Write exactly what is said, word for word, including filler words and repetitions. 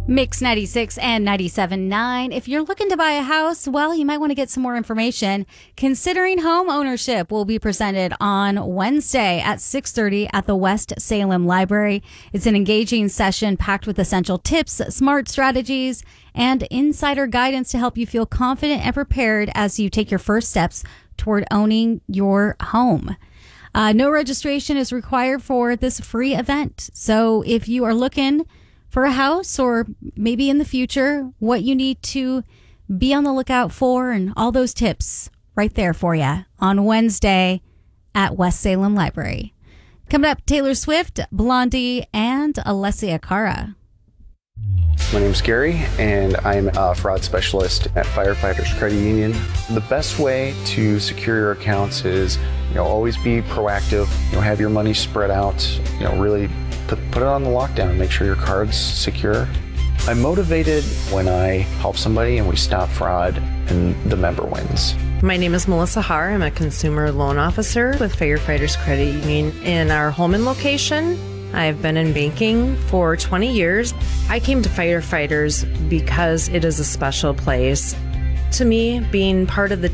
Mix ninety-six and ninety-seven point nine. If you're looking to buy a house, well, you might want to get some more information. Considering Home Ownership will be presented on Wednesday at six thirty at the West Salem Library. It's an engaging session packed with essential tips, smart strategies, and insider guidance to help you feel confident and prepared as you take your first steps toward owning your home. Uh, no registration is required for this free event. So if you are looking for a house, or maybe in the future, what you need to be on the lookout for, and all those tips right there for you on Wednesday at West Salem Library. Coming up, Taylor Swift, Blondie, and Alessia Cara. My name's Gary, and I'm a fraud specialist at Firefighters Credit Union. The best way to secure your accounts is, you know, always be proactive. You know, have your money spread out. You know, really put, put it on the lockdown. Make sure your card's secure. I'm motivated when I help somebody and we stop fraud and the member wins. My name is Melissa Haar. I'm a consumer loan officer with Firefighters Credit Union in our Holman location. I've been in banking for twenty years. I came to Firefighters because it is a special place. To me, being part of the